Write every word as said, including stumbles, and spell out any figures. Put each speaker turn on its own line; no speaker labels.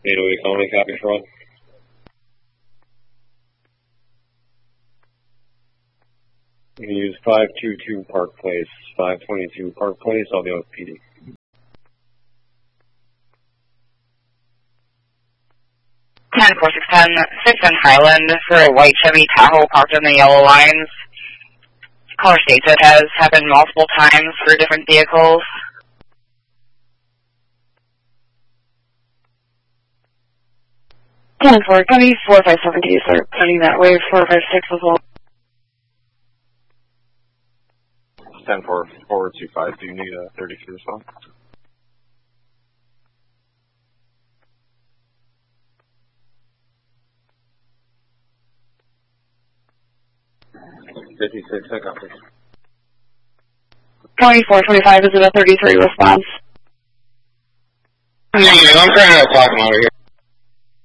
eight oh eight Colony, copy fraud. You can use five two two Park Place, five twenty-two Park Place, I'll be with P D.
ten four six ten, six in Highland for a white Chevy Tahoe parked on the yellow lines. Caller states it has happened multiple times for different vehicles.
ten four, can be four five seven two, sir. Heading that way, four five six as well.
ten four, four two five, do you need a thirty-two as well?
fifty-six, I got this.
twenty-four twenty-five, is it a thirty-three response?
I'm trying to clock him over here.